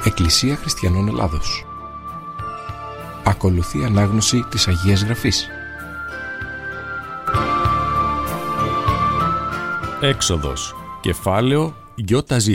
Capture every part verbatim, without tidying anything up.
Εκκλησία Χριστιανών Ελλάδος. Ακολουθεί ανάγνωση της Αγίας Γραφής. Έξοδος, κεφάλαιο Ι.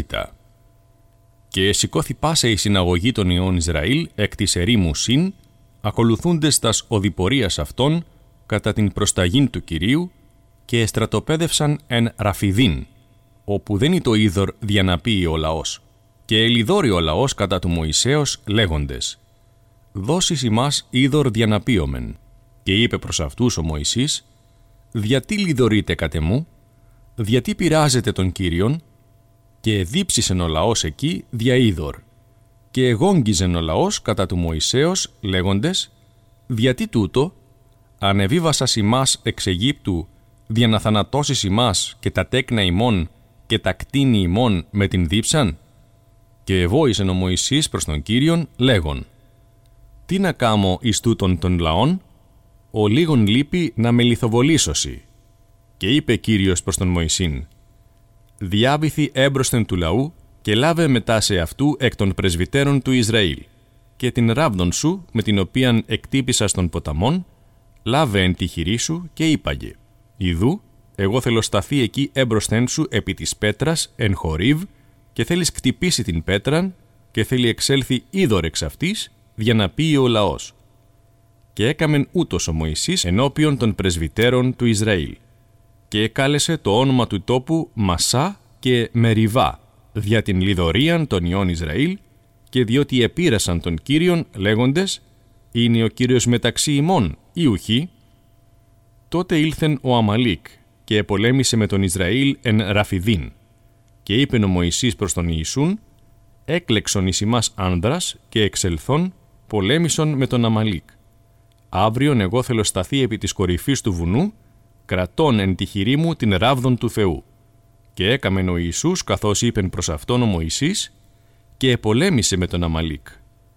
Και σηκώθη πάσα η συναγωγή των ιών Ισραήλ εκ της ερήμου Συν, ακολουθούντες τας οδηπορίας αυτών κατά την προσταγήν του Κυρίου, και εστρατοπέδευσαν εν Ραφιδίν, όπου δεν ήτο είδωρ διαναπεί ο λαός. Και ελιδόρει ο λαός κατά του Μωυσέως λέγοντες: «Δώσεις ημάς είδωρ διαναπείομεν». Και είπε προς αυτούς ο Μωυσής: «Διατί λιδωρείτε κατ' εμού, διατί πειράζετε τον Κύριον?» Και δίψησεν ο λαός εκεί δια είδωρ. Και εγόγγιζεν ο λαός κατά του Μωυσέως λέγοντες: «Διατί τούτο, ανεβίβασας ημάς εξ Αιγύπτου, δια να θανατώσεις ημάς και τα τέκνα ημών και τα κτίνη ημών με την δίψαν?» Και εβόησεν ο Μωυσής προς τον Κύριον λέγον: «Τι να κάμω εις τούτον των λαών, ο λίγον λείπει να με λιθοβολήσωσι». Και είπε Κύριος προς τον Μωυσήν: «Διάβηθη έμπροσθεν του λαού και λάβε μετά σε αυτού εκ των πρεσβυτέρων του Ισραήλ, και την ράβδον σου με την οποίαν εκτύπησας των ποταμών, λάβε εν τη χειρή σου και είπαγε: Ιδού, εγώ θέλω σταθεί εκεί έμπροσθεν σου επί της πέτρας εν Χορίβ, και θέλεις κτυπήσει την πέτραν και θέλει εξέλθει είδωρ εξ αυτής, για να πει ο λαός». Και έκαμεν ούτως ο Μωυσής ενώπιον των πρεσβυτέρων του Ισραήλ. Και εκάλεσε το όνομα του τόπου Μασά και Μεριβά, δια την λιδωρίαν των ιών Ισραήλ, και διότι επήρασαν τον Κύριον λέγοντες: «Είναι ο Κύριος μεταξύ ημών ή ουχή?» Τότε ήλθεν ο Αμαλίκ και επολέμησε με τον Ισραήλ εν Ραφιδίν. Και είπεν ο Μωυσής προς τον Ιησούν: «Έκλεξον εις ημάς άνδρας και εξελθών πολέμησον με τον Αμαλίκ. Αύριον εγώ θέλω σταθεί επί της κορυφής του βουνού, κρατών εν τη χειρή μου την ράβδον του Θεού». Και έκαμεν ο Ιησούς καθώς είπεν προς αυτόν ο Μωυσής, και επολέμησε με τον Αμαλίκ.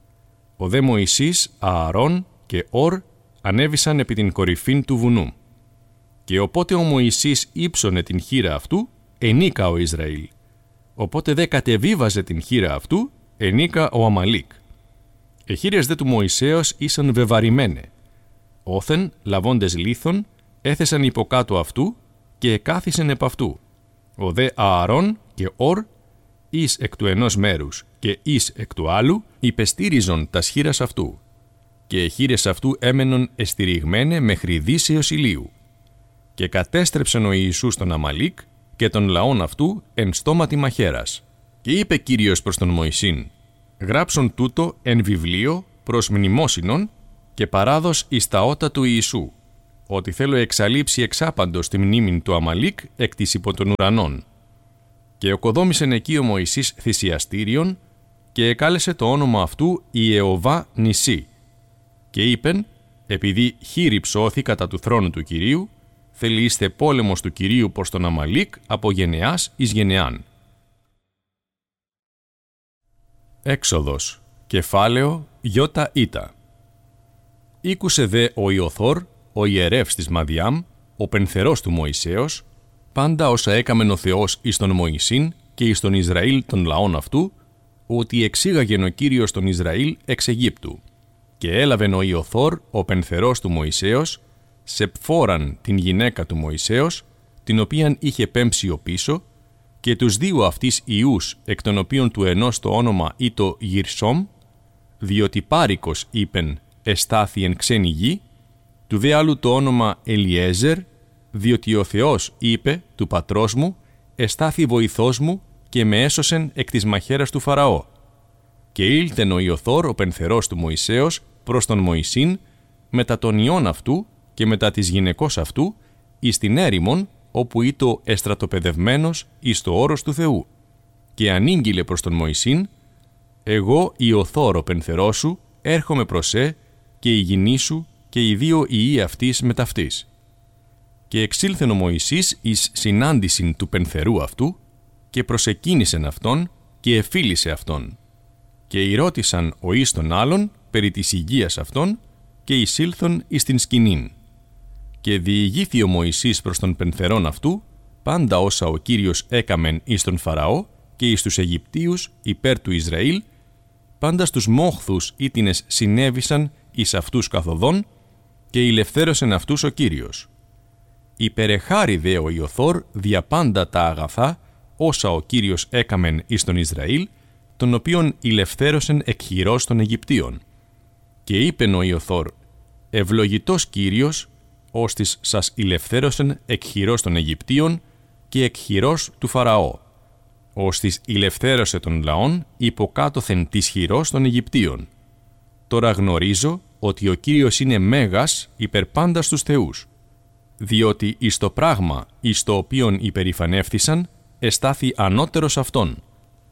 Ο δε Μωυσής, Ααρών και Ορ ανέβησαν επί την κορυφήν του βουνού. Και οπότε ο Μωυσής ύψωνε την χείρα αυτού, ενίκα ο Ισραήλ. Οπότε δε κατεβίβαζε την χείρα αυτού, ενίκα ο Αμαλίκ. Εχείρες δε του Μωυσέως ήσαν βεβαρημένε. Όθεν, λαβώντες λίθον, έθεσαν υποκάτω αυτού και εκάθισεν επ' αυτού. Ο δε Ααρών και Ορ, εις εκ του ενός μέρους και εις εκ του άλλου, υπεστήριζον τας χείρας αυτού. Και εχείρες αυτού έμενον εστηριγμένε μέχρι δύσεως ηλίου. Και κατέστρεψεν ο Ιησούς τον Αμαλίκ και τον λαόν αυτού εν στόματι μαχαίρας. Και είπε Κύριος προς τον Μωυσήν: «Γράψον τούτο εν βιβλίο προς μνημόσυνον και παράδος εις τα ότα του Ιησού, ότι θέλω εξαλείψει εξάπαντος τη μνήμην του Αμαλίκ εκ της υπό των ουρανών». Και οκοδόμησεν εκεί ο Μωυσής θυσιαστήριον και εκάλεσε το όνομα αυτού Ιεωβά Νησί. Και είπεν: «Επειδή χείρι ψώθη κατά του θρόνου του Κυρίου, θέλει είστε πόλεμος του Κυρίου προς τον Αμαλίκ από γενεάς εις γενεάν». Έξοδος, κεφάλαιο Ι. Ήκουσε δε ο Ιωθώρ, ο ιερεύς της Μαδιάμ, ο πενθερός του Μωυσέως, πάντα όσα έκαμεν ο Θεός εις τον Μωυσήν και εις τον Ισραήλ των λαών αυτού, ότι εξήγαγεν ο Κύριος τον Ισραήλ εξ Αιγύπτου. Και έλαβεν ο Ιωθώρ, ο πενθερός του Μωυσέως, σε Πφόραν την γυναίκα του Μωυσέως, την οποίαν είχε πέμψει ο πίσω, και τους δύο αυτής ιούς, εκ των οποίων του ενός το όνομα ήτο Γυρσόμ, διότι Πάρικος είπεν εστάθη εν ξένη γη, του δε άλλου το όνομα Ελιέζερ, διότι ο Θεός είπε του πατρός μου εστάθη βοηθός μου και με έσωσεν εκ της μαχαίρας του Φαραώ. Και ήλθεν ο Ιωθώρ, ο πενθερός του Μωυσέως, προς τον Μωυσήν, μετά των ιών αυτού και μετά της γυναικός αυτού, εις την έρημον, όπου ήτο εστρατοπεδευμένος εις το όρος του Θεού. Και ανήγγειλε προς τον Μωυσήν: «Εγώ Ιωθώρ ο πενθερός σου, έρχομαι προς σε, και η γυνή σου και οι δύο ιοί αυτής με ταυτής». Και εξήλθεν ο Μωυσής εις συνάντησιν του πενθερού αυτού, και προσεκίνησεν αυτόν και εφίλησε αυτόν. Και ηρώτησαν ο εις τον άλλον περί της υγείας αυτών, και εισήλθον εις την σκηνήν. Και διηγήθη ο Μωυσής προς τον πενθερόν αυτού πάντα όσα ο Κύριος έκαμεν εις τον Φαραώ και εις τους Αιγυπτίους υπέρ του Ισραήλ, πάντα στους μόχθους ήτινες συνέβησαν εις αυτούς καθοδόν και ηλευθέρωσεν αυτούς ο Κύριος. Υπερεχάρη δε ο Ιωθώρ δια πάντα τα αγαθά όσα ο Κύριος έκαμεν εις τον Ισραήλ, τον οποίον ηλευθέρωσεν εκ χειρός των Αιγυπτίων. Και είπεν ο Ιωθώρ, ευλογητός Κύριος, ώστις σας ηλευθέρωσεν εκ χειρός των Αιγυπτίων και εκ χειρός του Φαραώ, ώστις ηλευθέρωσε τον λαόν υποκάτωθεν της χειρός των Αιγυπτίων. Τώρα γνωρίζω ότι ο Κύριος είναι μέγας υπερ πάντα στους θεούς, διότι εις το πράγμα εις το οποίον υπερηφανεύθησαν, εστάθη ανώτερος αυτών.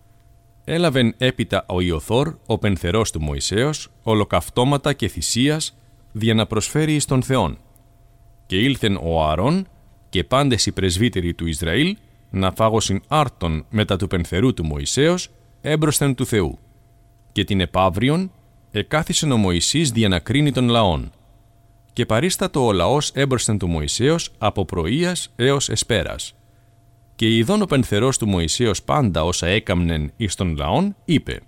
Έλαβεν έπειτα ο Ιωθώρ, ο πενθερός του Μωυσέως, ολοκαυτώματα και θυσίας, δια να προσφέρει εις τον Θεόν. Και ήλθεν ο Ααρών και πάντες οι πρεσβύτεροι του Ισραήλ να φάγωσιν άρτον μετά του πενθερού του Μωυσέως έμπροσθεν του Θεού. Και την επαύριον εκάθισεν ο Μωυσής δια να κρίνει τον λαόν. Και παρίστατο ο λαός έμπροσθεν του Μωυσέως από πρωίας έως εσπέρας. Και ειδών ο πενθερός του Μωυσέως πάντα όσα έκαμνεν εις τον λαόν, είπε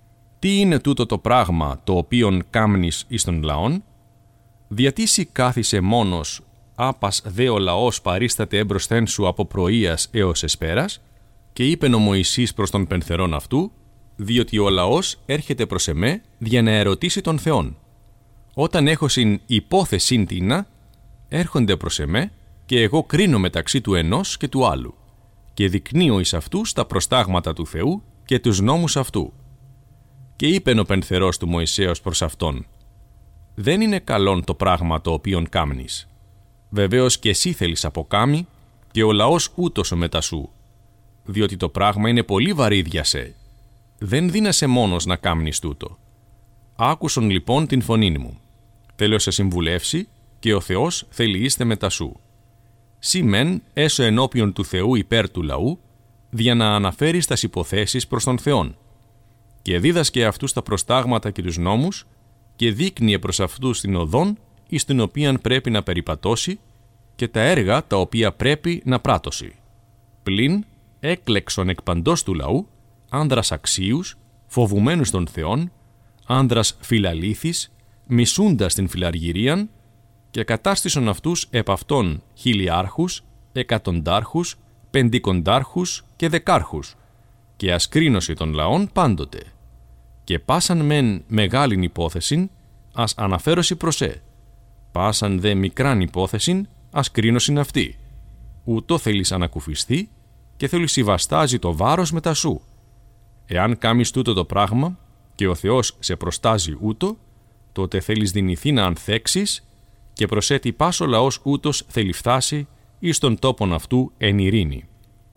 «Τι είναι τούτο το πράγμα το οποίον κάμνεις εις τον λαόν? Διατί σοι κάθισε μόνος, άπας δε ο λαός παρίσταται έμπροσθεν σου από πρωίας έως εσπέρας?» Και είπεν ο Μωυσής προς τον πενθερόν αυτού, διότι ο λαός έρχεται προς εμέ για να ερωτήσει τον Θεόν. Όταν έχω συν υπόθεσιν τίνα, έρχονται προς εμέ και εγώ κρίνω μεταξύ του ενός και του άλλου και δεικνύω εις αυτούς τα προστάγματα του Θεού και τους νόμους αυτού. Και είπεν ο πενθερός του Μωυσέως προς αυτόν, «Δεν είναι καλόν το πράγμα το οποίον κάμνεις. Βεβαίως και εσύ θέλεις αποκάμει και ο λαός ούτως ο μετά σου, διότι το πράγμα είναι πολύ βαρύ για σε. Δεν δύνασαι μόνος να κάμνεις τούτο. Άκουσον λοιπόν την φωνήν μου. Θέλω σε συμβουλεύσει και ο Θεός θέλει είστε μετά σου. Σύ μεν έσω ενώπιον του Θεού υπέρ του λαού, δια να αναφέρεις τας υποθέσεις προς τον Θεόν. Και δίδασκε αυτούς τα προστάγματα και τους νόμους και δείκνυε προς αυτούς την οδόν εις την οποίαν πρέπει να περιπατώσει και τα έργα τα οποία πρέπει να πράττωσει. Πλην έκλεξον εκ παντός του λαού άνδρας αξίους, φοβουμένους των Θεών, άνδρας φιλαλήθης, μισούντας την φιλαργυρίαν, και κατάστησον αυτούς επ' αυτών χιλιάρχους, εκατοντάρχους, πεντηκοντάρχους και δεκάρχους, και ασκρίνωση των λαών πάντοτε. Και πάσαν μεν μεγάλην υπόθεσιν, ας αναφέρωση προσέ. Πάσαν δε μικράν υπόθεσιν, ας κρίνωσιν αυτή. Ούτω θέλεις ανακουφιστεί και θέλεις συμβαστάζει το βάρος μετά σου. Εάν κάμεις τούτο το πράγμα και ο Θεός σε προστάζει ούτω, τότε θέλεις δυνηθεί να ανθέξεις και προσέτει πάσο λαός ούτως θέλει φτάσει εις τον τόπον αυτού εν ειρήνη.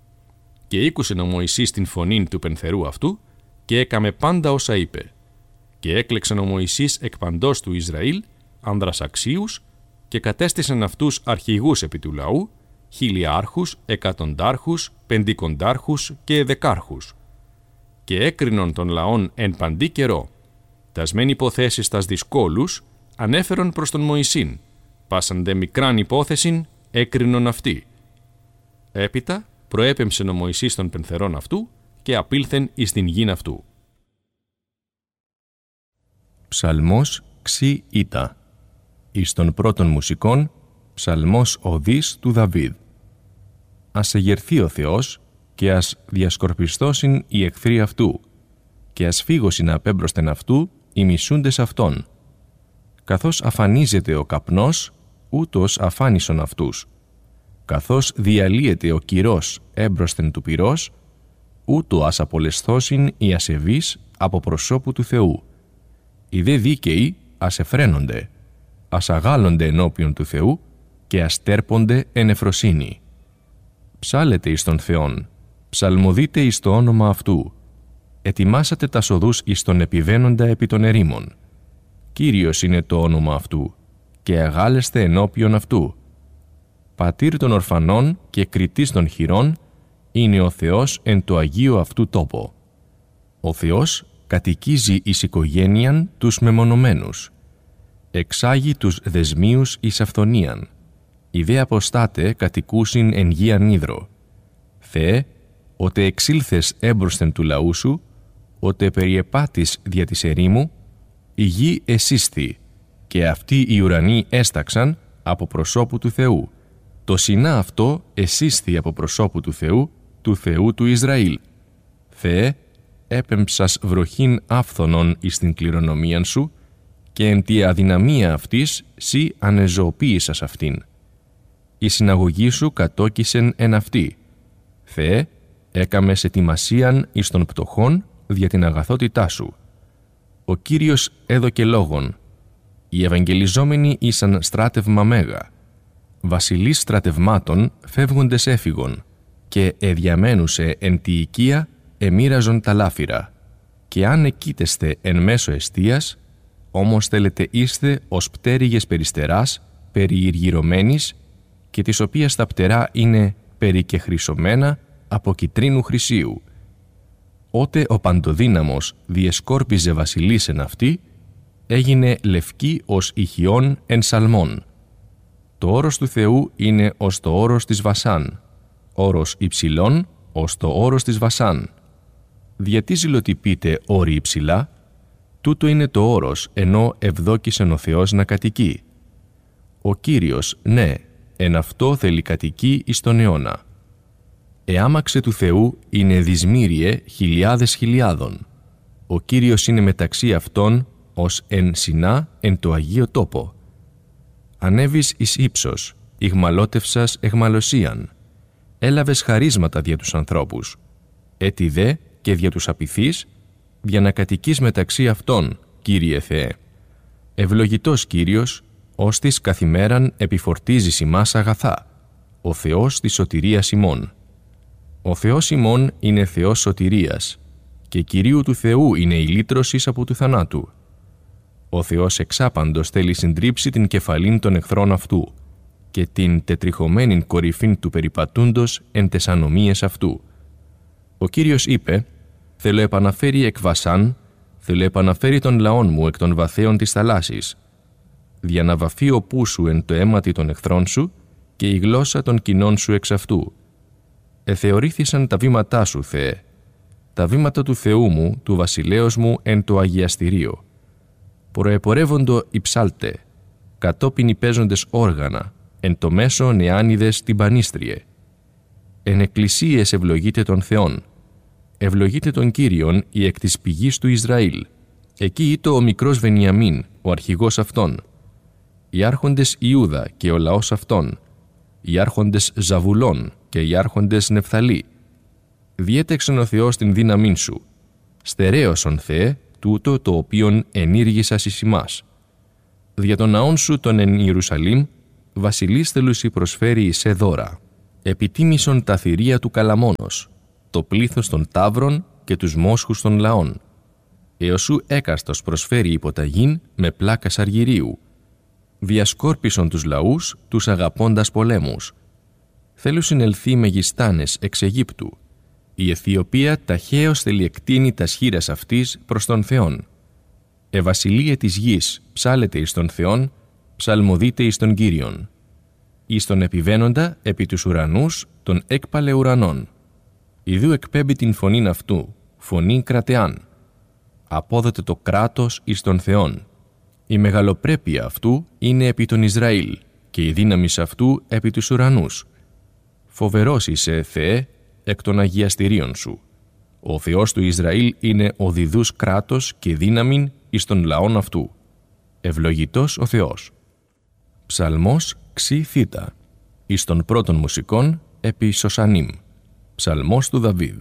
Και ήκουσεν ο Μωυσής την φωνήν του πενθερού αυτού και έκαμε πάντα όσα είπε. Και έκλεξαν ο Μωυσής εκ παντός του Ισραήλ άνδρας αξίους και κατέστησαν αυτούς αρχηγούς επί του λαού, χιλιάρχους, εκατοντάρχους, πεντηκοντάρχους και δεκάρχους. Και έκρινον των λαών εν παντή καιρό. Τας μεν υποθέσεις τας δυσκόλους ανέφερον προς τον Μωυσήν, πάσαν δε μικράν υπόθεσιν έκρινον αυτή. Έπειτα προέπεμψεν ο Μωυσής των πενθερών αυτού και απήλθεν εις την γην αυτού. Ψαλμός ξι ήτα. Εις των πρώτων μουσικών, ψαλμός οδής του Δαβίδ. Ας εγερθεί ο Θεός και ας διασκορπιστώσιν οι εχθροί αυτού και ας φύγωσιν απέμπροσθεν αυτού οι μισούντες αυτών. Καθώς αφανίζεται ο καπνός, ούτως αφάνισον αυτούς. Καθώς διαλύεται ο κυρός έμπροσθεν του πυρός, ούτω ας απολεσθώσιν οι ασεβείς από προσώπου του Θεού. Οι δε δίκαιοι ας εφραίνονται, ας αγάλλονται ενώπιον του Θεού και ας τέρπονται εν ευφροσύνη. Ψάλετε εις τον Θεόν, ψαλμοδείτε εις το όνομα αυτού. Ετοιμάσατε τα οδούς εις τον επιβαίνοντα επί των ερήμων. Κύριος είναι το όνομα αυτού και αγάλεστε ενώπιον αυτού. Πατήρ των ορφανών και κριτής των χειρών είναι ο Θεός εν το Αγίο αυτού τόπο. Ο Θεός κατοικίζει εις οικογένειαν τους μεμονωμένους. Εξάγει τους δεσμίους εις αυθονίαν. Οι δε αποστάτε κατοικούσιν εν γη ανίδρο. Θεέ, οτε εξήλθες έμπροσθεν του λαού σου, «Οτε περιεπάτης δια της ερήμου, η γη εσύσθη, και αυτοί οι ουρανοί έσταξαν από προσώπου του Θεού. Το Σινά αυτό εσύσθη από προσώπου του Θεού, του Θεού του Ισραήλ. Θεέ, έπεμψας βροχήν άφθονον εις την κληρονομίαν σου, και εν τη αδυναμία αυτής σύ ανεζωοποίησας αυτήν. Η συναγωγή σου κατόκισεν εν αυτή. Θεέ, έκαμες ετοιμασίαν εις των πτωχών δια την αγαθότητά σου. Ο Κύριος έδωκε λόγον. Οι ευαγγελιζόμενοι ήσαν στράτευμα μέγα. Βασιλείς στρατευμάτων φεύγοντες έφυγον, και εδιαμένουσε εν τη οικία εμοίραζον τα λάφυρα. Και αν εκείτεστε εν μέσω εστίας, όμως θέλετε είστε ως πτέρυγες περιστεράς, περιηργυρωμένης, και της οποίας τα πτερά είναι περικεχρυσωμένα από κιτρίνου χρυσίου. Ότε ο παντοδύναμος διεσκόρπιζε βασιλείς εν αυτή, έγινε λευκή ως ηχιών εν σαλμών. Το όρος του Θεού είναι ως το όρος της Βασάν, όρος υψηλών ως το όρος της Βασάν. Γιατί ζηλοτυπείτε όροι υψηλά? Τούτο είναι το όρος, ενώ ευδόκησεν ο Θεός να κατοικεί. Ο Κύριος, ναι, εν αυτό θέλει κατοικεί εις τον αιώνα. Εάμαξε του Θεού είναι δυσμύριε χιλιάδες χιλιάδων. Ο Κύριος είναι μεταξύ αυτών ως εν Σινά εν το Αγίο Τόπο. Ανέβης εις ύψος, ηγμαλώτευσας εχμαλωσίαν. Έλαβες χαρίσματα δια τους ανθρώπους. Έτι δε και δια τους απειθείς, για να κατοικείς μεταξύ αυτών, Κύριε Θεέ. Ευλογητός Κύριος, ώστις καθημέραν επιφορτίζεις ημάς αγαθά, ο Θεός της σωτηρίας ημών. Ο Θεός ημών είναι Θεός σωτηρίας, και Κυρίου του Θεού είναι η λύτρωσης από του θανάτου. Ο Θεός εξάπαντος θέλει συντρίψει την κεφαλήν των εχθρών αυτού, και την τετριχωμένην κορυφήν του περιπατούντος εν τες ανομίες αυτού. Ο Κύριος είπε, «Θέλω επαναφέρει εκ Βασάν, θέλω επαναφέρει των λαών μου εκ των βαθέων της θαλάσσης, δια να βαφεί ο πού σου εν το αίματι των εχθρών σου και η γλώσσα των κοινών σου εξ αυτού. Εθεωρήθησαν τα βήματά σου, Θεέ, τα βήματα του Θεού μου, του βασιλέως μου εν το αγιαστηρίο. Προεπορεύοντο οι ψάλτε, κατόπιν οι παίζοντες όργανα, εν το μέσο νεάνιδες την πανίστριε. Εν εκκλησίες ευλογείτε τον Θεόν, ευλογείτε τον Κύριον η εκ της πηγής του Ισραήλ. Εκεί ήτο ο μικρός Βενιαμίν, ο αρχηγός αυτών. Οι άρχοντες Ιούδα και ο λαός αυτών, οι άρχοντες Ζαβουλών και οι άρχοντες Νεφθαλή. Διέτεξεν ο Θεός την δύναμήν σου. Στερέωσον, Θεέ, τούτο το οποίον ενήργησας εις ημάς. Δια των ναών σου τον εν Ιερουσαλήμ, βασιλείς θελουσι προσφέρει εις σε δώρα. Επιτίμησον τα θηρία του καλαμόνος, το πλήθος των ταύρων και τους μόσχους των λαών. Έως σου έκαστος προσφέρει υποταγήν με πλάκας αργυρίου. Διασκόρπισον τους λαούς, τους αγαπώντας πολέμους. Θέλουν συνελθεί μεγιστάνες εξ Αιγύπτου. Η Αιθιοπία ταχαίως θέλει εκτείνει τας χείρας αυτής προς τον Θεόν. Ευασιλείε της γης, ψάλετε εις τον Θεόν, ψαλμοδείτε εις τον Κύριον. Εις τον επιβαίνοντα επί τους ουρανούς, τον έκπαλε ουρανών. Ιδού εκπέμπει την φωνήν αυτού, φωνή κρατεάν. Απόδοτε το κράτος εις τον Θεόν. Η μεγαλοπρέπεια αυτού είναι επί τον Ισραήλ και η δύναμη αυτού επί τους ουρανούς. Φοβερός είσαι, Θεέ, εκ των αγιαστηρίων σου. Ο Θεός του Ισραήλ είναι ο διδούς κράτος και δύναμην εις των λαών αυτού. Ευλογητός ο Θεός. Ψαλμός ξι θήτα. Εις των πρώτων μουσικών επί Σωσανίμ. Ψαλμός του Δαβίδ.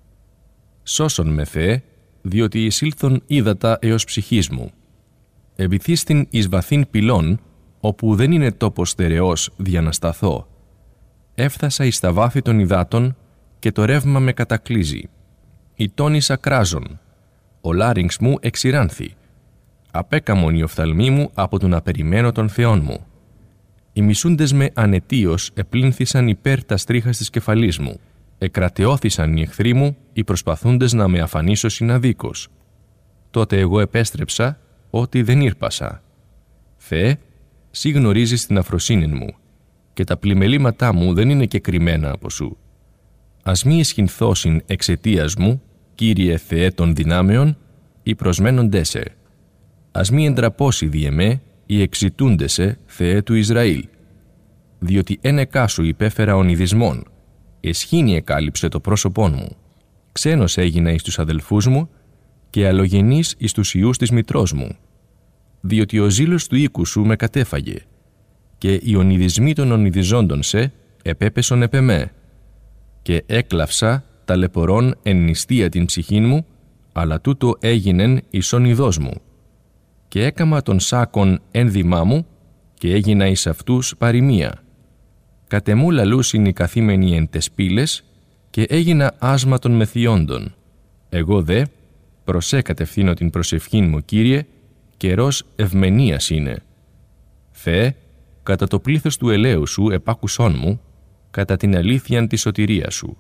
Σώσον με, Θεέ, διότι εισήλθον ύδατα έως ψυχής μου. Επιθύστην εις βαθύν πυλών, όπου δεν είναι τόπος στερεός δια να σταθώ. Έφθασα εις τα βάθη των υδάτων και το ρεύμα με κατακλείζει. Οι τόνισα κράζον. Ο λάριγξ μου εξηράνθη. Απέκαμον οι οφθαλμοί μου από τον απεριμένο των θεών μου. Οι μισούντες με ανετίως επλύνθησαν υπέρ τα στρίχας της κεφαλής μου. Εκρατεώθησαν οι εχθροί μου, οι προσπαθούντες να με αφανίσω συναδίκως. Τότε εγώ επέστρεψα, ότι δεν ήρπασα. Θεέ, σύ γνωρίζεις την αφροσύνην μου, και τα πλημελήματά μου δεν είναι κεκριμένα από σου. Ας μη ισχυνθώσιν εξαιτίας μου, Κύριε Θεέ των δυνάμεων, οι προσμένοντές σε. Ας μη εντραπώσει δι' εμέ, οι εξητούντεσαι, Θεέ του Ισραήλ. Διότι ένεκά σου υπέφερα ονειδισμών, εσχήνη εκάλυψε το πρόσωπόν μου. Ξένος έγινα εις τους αδελφούς μου και αλλογενής εις τους ιούς της μητρός μου. Διότι ο ζήλος του οίκου σου με κατέφαγε και οι ονειδισμοί των ονειδιζόντων σε επέπεσον επ' εμέ. Και έκλαυσα ταλαιπωρών εν νηστεία την ψυχήν μου, αλλά τούτο έγινεν εις ονειδός μου. Και έκαμα των σάκων ένδυμά μου και έγινα εις αυτούς παροιμία. Κατεμού λαλούσιν οι καθήμενοι εν τες πύλες και έγινα άσμα των μεθιόντων. Εγώ δε προσέ κατευθύνω την προσευχήν μου, Κύριε, καιρός ευμενίας είναι. Θεέ, κατά το πλήθος του ελαίου σου επάκουσόν μου, κατά την αλήθειαν της σωτηρίας σου.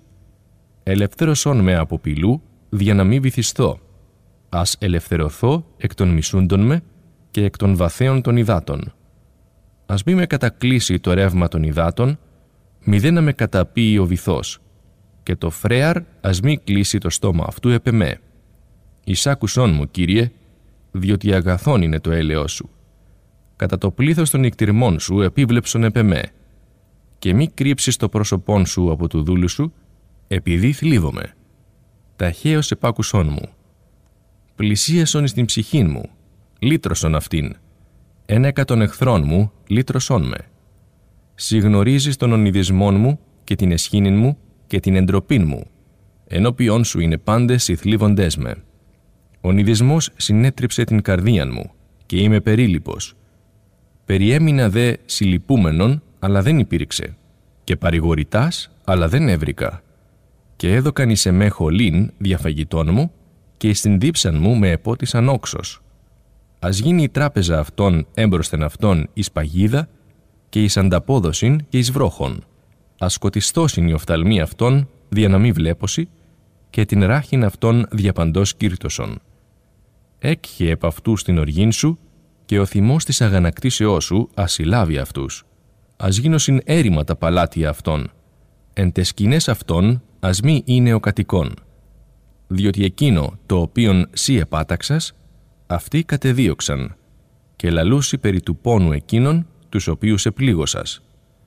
Ελευθέρωσόν με από πυλού, δια να μη βυθισθώ. Ας ελευθερωθώ εκ των μισούντων με και εκ των βαθέων των υδάτων. Ας μη με κατακλείσει το ρεύμα των υδάτων, μη δε να με καταπίει ο βυθός, και το φρέαρ ας μη κλείσει το στόμα αυτού επ' εμέ. Εισάκουσόν μου, Κύριε, διότι αγαθόν είναι το έλεος σου. Κατά το πλήθος των νικτυρμών σου επίβλεψον επ' εμέ, και μη κρύψεις το πρόσωπόν σου από του δούλου σου, επειδή θλίβομαι. Ταχαίως επάκουσόν μου. Πλησίασον εις την ψυχήν μου, λύτρωσον αυτήν. Ένεκα των εχθρών μου, λύτρωσόν με. Συγνωρίζεις τον ονειδισμόν μου και την εσχήνην μου και την εντροπήν μου. Ενώπιόν σου είναι πάντες οι θλίβοντές με. Ο ονειδισμός συνέτριψε την καρδίαν μου και είμαι περίλυπος. Περιέμεινα δε συλλυπούμενον, αλλά δεν υπήρξε, και παρηγορητάς, αλλά δεν έβρικα. Και έδωκαν εις εμέ χολήν διαφαγητών μου και εις την δίψαν μου με επότισαν όξος. Ας γίνει η τράπεζα αυτών έμπροσθεν αυτών εις παγίδα και εις ανταπόδοσιν και εις βρόχων. Ας σκοτιστώσιν η οφθαλμή αυτών δια να μη βλέπωση και την ράχην αυτών διαπαντός κύρτωσον. Έκχε επ' αυτούς την οργήν σου και ο θυμός της αγανακτήσεώς σου ας συλλάβει αυτούς. Ας γίνωσιν έρημα τα παλάτια αυτών. Εν τες σκηνές αυτών ας μη είναι ο κατοικών. Διότι εκείνο το οποίον σύ επάταξας, αυτοί κατεδίωξαν, και λαλούσι περί του πόνου εκείνων, τους οποίους επλήγωσας.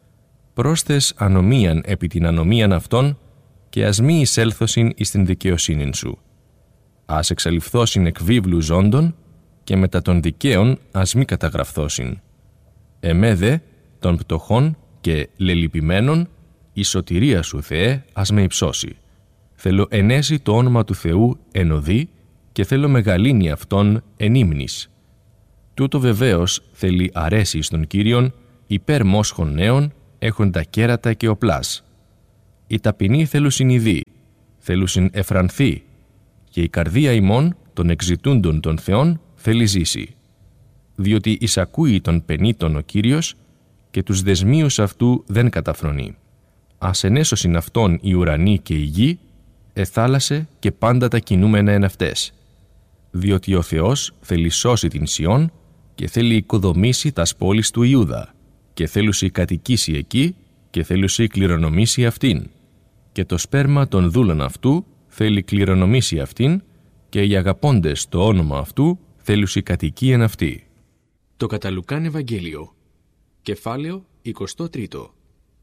Πρόσθες ανομίαν επί την ανομίαν αυτών, και ας μη εισέλθωσιν εις την δικαιοσύνην σου. Ας εξαλειφθώσιν εκ βίβλου ζώντων, και μετά των δικαίων ας μη καταγραφθώσιν. Εμέ δε, των πτωχών και λελυπημένων, η σωτηρία σου, Θεέ, ας με υψώσει. Θέλω ενέσει το όνομα του Θεού εν οδή και θέλω μεγαλύνει αυτόν εν ύμνης. Τούτο βεβαίως θέλει αρέσει στον Κύριον υπέρ μόσχων νέων έχοντα κέρατα και οπλάς. Οι ταπεινοί θέλουσιν ειδή, θέλουσιν εφρανθεί, και η καρδία ημών των εξητούντων των Θεών θέλει ζήσει. Διότι εισακούει των πενήτων ο Κύριος και τους δεσμίους αυτού δεν καταφρονεί. Ας ενέσωσιν αυτόν η ουρανή και η γη, εθάλασε και πάντα τα κινούμενα εν αυτές. Διότι ο Θεός θέλει σώσει την Σιών και θέλει οικοδομήσει τας πόλεις του Ιούδα και θέλουσι κατοικήσει εκεί και θέλουσι κληρονομήσει αυτήν. Και το σπέρμα των δούλων αυτού θέλει κληρονομήσει αυτήν και οι αγαπώντες το όνομα αυτού θέλουσι κατοικεί εν αυτή. Το κατά Λουκάν Ευαγγέλιο, κεφάλαιο εικοστό τρίτο.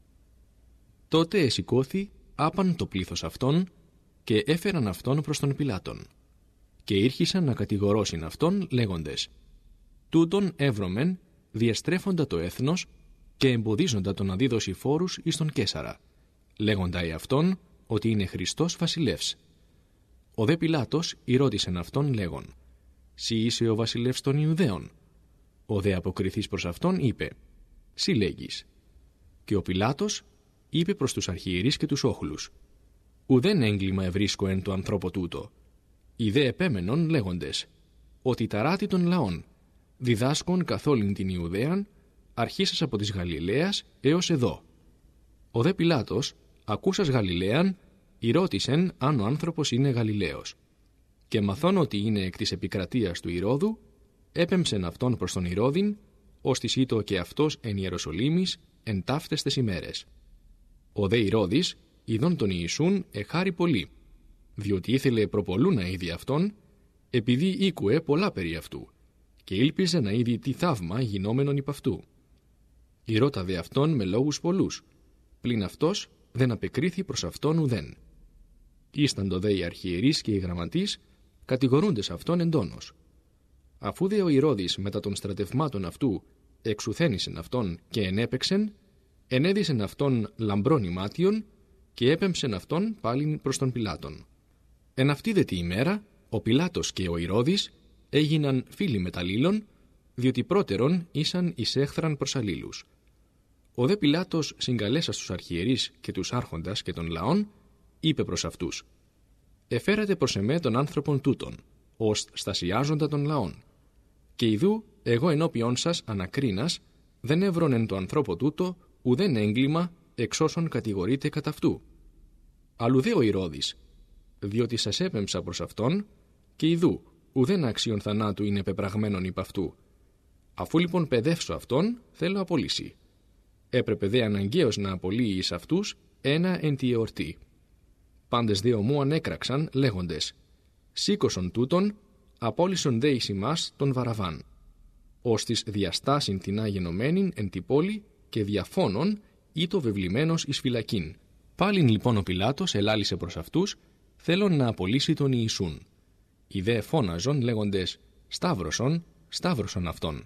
Τότε εσηκώθη άπαν το πλήθος αυτών και έφεραν αυτόν προς τον Πιλάτον και ήρχισαν να κατηγορώσιν αυτόν λέγοντες «Τούτον εύρωμεν διαστρέφοντα το έθνος και εμποδίζοντα τον να δίδωση φόρους εις τον Καίσαρα, λέγοντα εαυτόν ότι είναι Χριστός βασιλεύς». Ο δε Πιλάτος ηρώτησεν αυτόν λέγον «Συ είσαι ο βασιλεύς των Ιουδαίων?» Ο δε αποκριθής προς αυτόν είπε «Συ λέγεις». Και ο Πιλάτος είπε προς τους αρχιερείς και τους όχλους «Ουδέν έγκλημα ευρίσκω εν το ανθρώπο τούτο». Οι δε επέμενον λέγοντες «Ότι ταράτη των λαών, διδάσκον καθ' όλην την Ιουδαίαν, αρχίσας από της Γαλιλαίας έως εδώ». Ο δε Πιλάτος, ακούσας Γαλιλαίαν, ηρώτησεν αν ο άνθρωπος είναι Γαλιλαίος. Και μαθών ότι είναι εκ της επικρατείας του Ηρώδου, έπεμψεν αυτόν προς τον Ηρώδην, ώστις ήτο και αυτός εν Ιεροσολύμης εν ταύτες τες ημέρες. Ο δε Ηρώδης, ειδών τον Ιησούν, εχάρη πολύ. διότι ήθελε προπολού να είδει αυτόν, επειδή ήκουε πολλά περί αυτού, και ήλπιζε να είδει τι θαύμα γινόμενον υπ' αυτού. Ηρώτα δε αυτόν με λόγους πολλούς, πλην αυτός δεν απεκρίθη προς αυτόν ουδέν. Ίσταντο δε οι αρχιερείς και οι γραμματείς, κατηγορούντες αυτόν εντόνως. Αφού δε ο Ηρώδης μετά των στρατευμάτων αυτού εξουθένησεν αυτόν και ενέπαιξεν, ενέδισεν αυτόν λαμπρών ημάτιον και έπεμψεν αυτόν πάλιν προς τον Πιλάτον. Εν αυτή δε τη ημέρα, ο Πιλάτος και ο Ηρώδης έγιναν φίλοι μεταλλήλων, διότι πρώτερον ήσαν εις έχθραν προς αλλήλους. Ο δε Πιλάτος συγκαλέσα στους αρχιερείς και τους άρχοντας και των λαών, είπε προς αυτούς: «Εφέρατε προς εμέ τον άνθρωπον τούτον, ως στασιάζοντα των λαών. Και ιδού εγώ ενώπιον σας ανακρίνας, δεν έβρον εν το ανθρώπο τούτο ουδέν έγκλημα εξ όσων κατηγορείται κατά αυτού. Αλλού δε ο Ηρώδης, διότι σας έπεμψα προς αυτόν, και ιδού ουδέν άξιον θανάτου είναι πεπραγμένον υπ' αυτού. Αφού λοιπόν παιδεύσω αυτόν, θέλω απολύσει. Έπρεπε δε αναγκαίως να απολύει εις αυτούς ένα εν τη εορτή. Πάντες δε ομού ανέκραξαν, λέγοντες: σήκωσον τούτον, απόλυσον δε εις ημάς τον Βαραβάν. Ως της διαστάσιν την αγενωμένην εν τη πόλη και διαφώνων ή το βεβλημένος εις φυλακήν. Πάλιν λοιπόν ο Πιλάτος ελάλησε προς αυτούς, θέλον να απολύσει τον Ιησούν. Οι δε φώναζον λέγοντες: σταύρωσον, σταύρωσον αυτόν.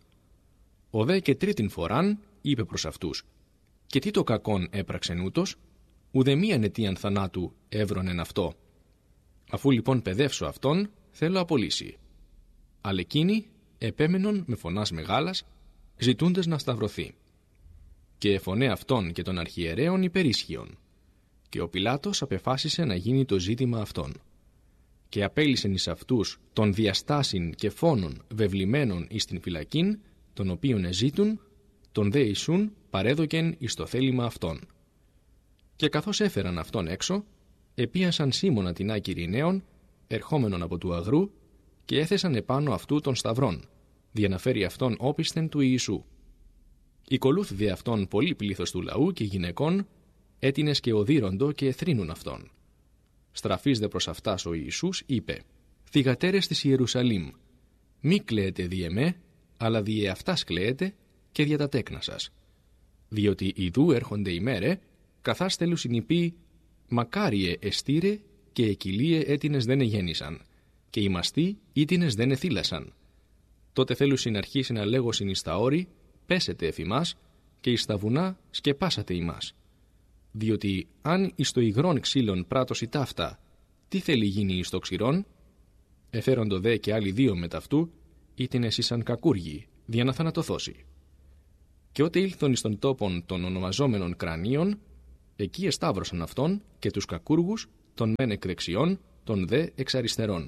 Ο δε και τρίτην φοράν είπε προς αυτούς: και τι το κακόν έπραξεν ούτως, ουδε μίαν αιτίαν θανάτου έβρονεν αυτό. Αφού λοιπόν παιδεύσω αυτόν, θέλω απολύσει. Αλλά εκείνοι επέμενον με φωνάς μεγάλας, ζητούντες να σταυρωθεί. Και εφωνέ αυτόν και των αρχιερέων υπερίσχυον. Και ο Πιλάτος απεφάσισε να γίνει το ζήτημα αυτόν. Και απέλυσεν εις αυτούς των διαστάσιν και φόνων βεβλημένων εις την φυλακήν, τον οποίον εζήτουν, τον δε Ιησούν παρέδοκεν εις το θέλημα αυτόν. Και καθώς έφεραν αυτόν έξω, επίασαν Σίμωνα την άκυρη νέων, ερχόμενον από του αγρού, και έθεσαν επάνω αυτού των σταυρών, δια να φέρει αυτόν όπισθεν του Ιησού. Οικολούθη δε αυτόν πολύ πλήθος του λαού και γυναικών, έτινες και οδύροντο και εθρύνουν αυτόν. Στραφής δε προς αυτάς ο Ιησούς είπε: θυγατέρες της Ιερουσαλήμ, μη κλαίετε δι' εμέ, αλλά δι' εαυτάς κλαίετε και δια τα τέκνα σας. Διότι ιδού έρχονται ημέρε, καθάς θέλουν συνυπεί, μακάριε εστήρε και εκυλίε έτινες δεν εγέννησαν, και οι μαστοί ήτινες δεν εθύλασαν. Τότε θέλουν συναρχίσει να λέγωσιν εις τα όρη, πέσετε εφ' ημάς, και εις τα βουνά σκεπάσατε ημάς. Διότι αν εις το υγρόν ξύλων πράτος η ταύτα, τι θέλει γίνει εις το ξηρόν? Εφέροντο δε και άλλοι δύο μετ' αυτού, ήτινες ήσαν κακούργοι, δια να θανατωθώσει. Και ότε ήλθον εις τον τόπον των ονομαζόμενων κρανίων, εκεί εσταύρωσαν αυτόν και τους κακούργους, τον μεν εκ δεξιών, τον δε εξ αριστερών.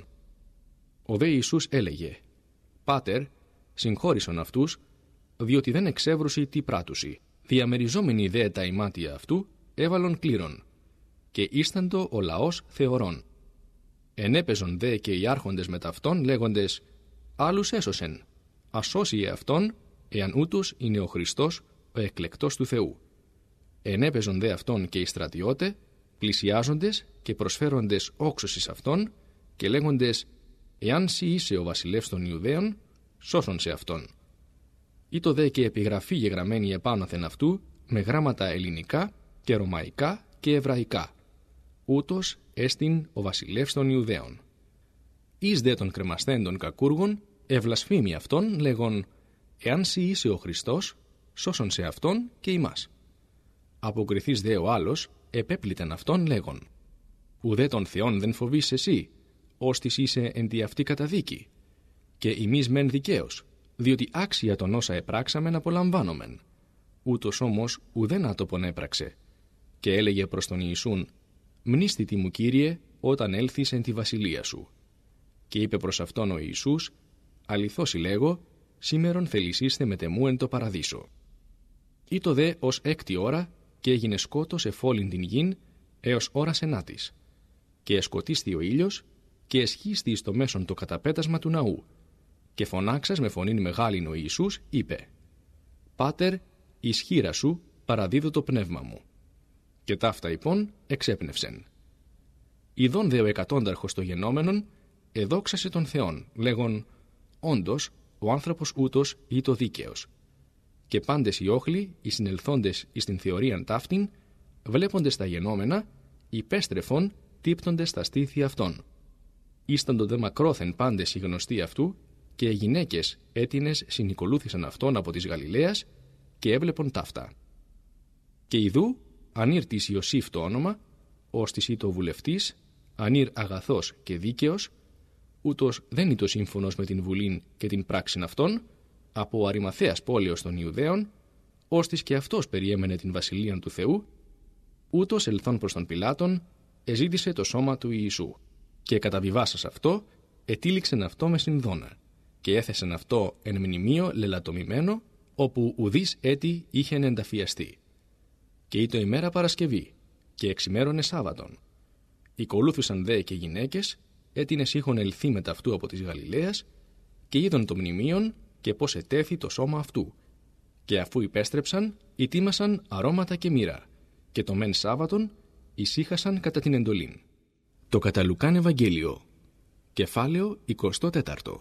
Ο δε Ιησούς έλεγε: Πάτερ, συγχώρησον αυτούς, διότι δεν εξεύρουσι τι πράτουσι. Διαμεριζόμενοι δε τα ημάτια αυτού, έβαλον κλήρον, και ίσταντο ο λαός θεωρών. Ενέπαιζον δε και οι άρχοντες μετ' αυτόν, λέγοντες: άλλους έσωσεν, ασώσει εαυτόν, εάν ούτως είναι ο Χριστός, ο εκλεκτός του Θεού. Ενέπαιζον δε αυτόν και οι στρατιώτε, πλησιάζοντες και προσφέροντες όξος εις αυτόν, και λέγοντες: εάν σοι είσαι ο βασιλεύς των Ιουδαίων, σώσον σε αυτόν. Ήτο δε και επιγραφή γεγραμμένη επάνωθεν αυτού, με γράμματα ελληνικά και ρωμαϊκά και εβραϊκά. Ούτως έστιν ο βασιλεύς των Ιουδαίων. Εις δε των κρεμαστέντων κακούργων ευλασφήμη αυτόν, λέγον: εάν σοι είσαι ο Χριστός, σώσον σε αυτόν και ημάς. Αποκριθείς δε ο άλλος, επέπλητεν αυτόν, λέγον: ουδέ των Θεών δεν φοβείς εσύ, ώστις είσαι εν τη αυτή καταδίκη. Και ημείς μεν δικαίως, διότι άξια των όσα επράξαμεν απολαμβάνομεν. Ούτως όμως ουδέν άτοπον έπραξε. Και έλεγε προς τον Ιησούν: μνήστητη μου, Κύριε, όταν έλθεις εν τη βασιλεία σου. Και είπε προς αυτόν ο Ιησούς: αληθώς λέγω, σήμερον θελησίστε με τεμού εν το παραδείσο. Ήτο δε ως έκτη ώρα, και έγινε σκότος εφόλην την γην, έως ώρας ενάτης. Και εσκοτίστη ο ήλιος, και εσχίστη εις το μέσον το καταπέτασμα του ναού. Και φωνάξας με φωνήν μεγάλην ο Ιησούς, είπε: Πάτερ, εις χείρα σου παραδίδω το πνεύμα μου. Και ταύτα υπόν εξέπνευσεν. Ιδών δε ο εκατόνταρχος το γενόμενον, εδόξασε τον Θεόν, λέγον, όντως, ο άνθρωπος ούτως ή το δίκαιος. Και πάντες οι όχλοι, οι συνελθόντες εις την θεωρίαν ταύτην, βλέποντες τα γενόμενα, υπέστρεφον τύπτοντες τα στήθη αυτών. Ίσταντο δε μακρόθεν πάντες οι γνωστοί αυτού, και οι γυναίκες έτινες συνηκολούθησαν αυτόν από της Γαλιλαίας και έβλεπον ταύτα. Και ιδού, ανήρ της Ιωσήφ το όνομα, ως της ήτο βουλευτής, ανήρ αγαθός και δίκαιος, ούτως δεν ήτο σύμφωνος με την βουλήν και την πράξην αυτών, από Αριμαθαίας πόλεως των Ιουδαίων, ώστις και αυτός περιέμενε την βασιλείαν του Θεού, ούτως ελθόν προς τον Πιλάτον, εζήτησε το σώμα του Ιησού, και καταβιβάσας αυτό, ετήληξεν αυτό με συνδόνα, και έθεσεν αυτό εν μνημείο λελατομημένο, όπου ουδείς έτη είχεν ενταφιαστεί. Και ήτο ημέρα Παρασκευή, και εξημέρωνε Σάββατον. Οικολούθησαν δε και γυναίκες, έτινες είχον ελθεί μετ' αυτού από της Γαλιλαίας, και είδον το μνημείον και πώς ετέθη το σώμα αυτού. Και αφού υπέστρεψαν, ετοίμασαν αρώματα και μοίρα, και το μεν Σάββατον ησύχασαν κατά την εντολήν. Το κατά Λουκάν Ευαγγέλιο, κεφάλαιο εικοστό τέταρτο.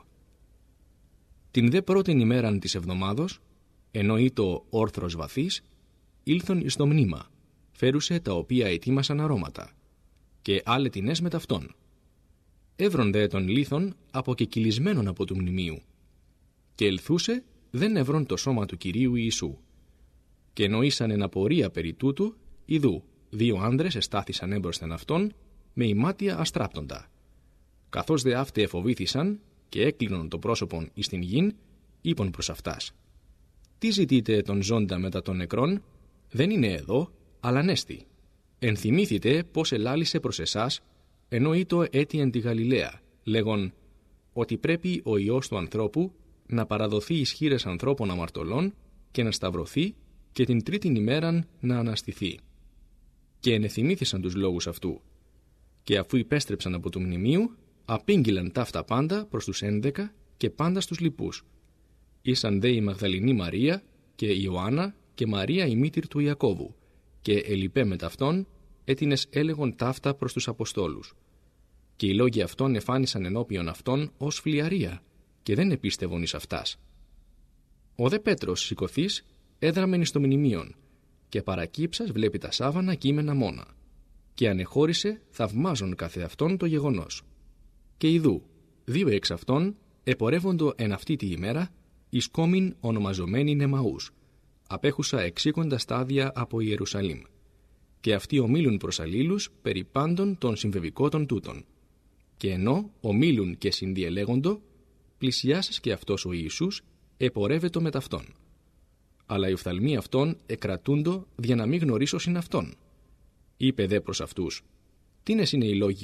Την δε πρώτην ημέραν της εβδομάδος, ενώ ήτο όρθρος βαθύς, ήλθον εις το μνήμα, φέρουσε τα οποία ετοίμασαν αρώματα, και άλλε τινές με ταυτόν. Εύρον δε των λίθων αποκεκυλισμένων από του μνημείου, και ελθούσε δεν εύρον το σώμα του Κυρίου Ιησού. Και εννοήσαν εν απορία περί τούτου, ιδού, δύο άνδρες εστάθησαν έμπροσθεν αυτόν, με ημάτια αστράπτοντα. Καθώς δε αυτοί εφοβήθησαν και έκλεινον το πρόσωπον εις την γην, είπον προς αυτάς: «Τι ζητείτε τον ζώντα μετά των νεκρών? Δεν είναι εδώ, αλλά ανέστη. Ενθυμήθητε πώς ελάλησε προς εσάς, ενώ ήτο έτη εν τη Γαλιλαία, λέγον ότι πρέπει ο Υιός του ανθρώπου να παραδοθεί εις χεῖρες ανθρώπων αμαρτωλών και να σταυρωθεί και την τρίτην ημέραν να αναστηθεί». Και ενεθυμήθησαν τους λόγους αυτού. Και αφού υπέστρεψαν από του μνημείου, απήγγειλαν ταύτα πάντα προς τους ένδεκα και πάντα στους λοιπούς. Ήσαν δε η Μαγδαληνή Μαρία και η Ιωάννα και Μαρία η μήτηρ του Ιακώβου, και ελιπέ με ταυτόν έτινες έλεγον ταύτα προς τους Αποστόλους. Και οι λόγοι αυτών εφάνησαν ενώπιον αυτών ως φλιαρία, και δεν επίστευον εις αυτάς. Ο δε Πέτρος σηκωθείς έδραμεν εις το μνημείον, και παρακύψας βλέπει τα σάβανα κείμενα μόνα, και ανεχώρησε θαυμάζον καθε αυτόν το γεγονός. Και ιδού, δύο εξ αυτών επορεύοντο εν αυτή τη ημέρα εις κόμην ονομαζομένην Εμαούς, απέχουσα εξήκοντα στάδια από Ιερουσαλήμ. Και αυτοί ομίλουν προς αλλήλους περί πάντων των συμβεβικότων τούτων. Και ενώ ομίλουν και συνδιελέγοντο, πλησιάσας και αυτός ο Ιησούς επορεύετο με ταυτόν. Αλλά οι οφθαλμοί αυτών εκρατούντο για να μην γνωρίσω συν αυτόν. Είπε δε προς αυτούς: «Τίνες είναι οι λόγοι